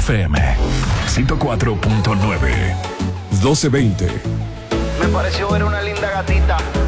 FM 104.9 1220. Me pareció ver una linda gatita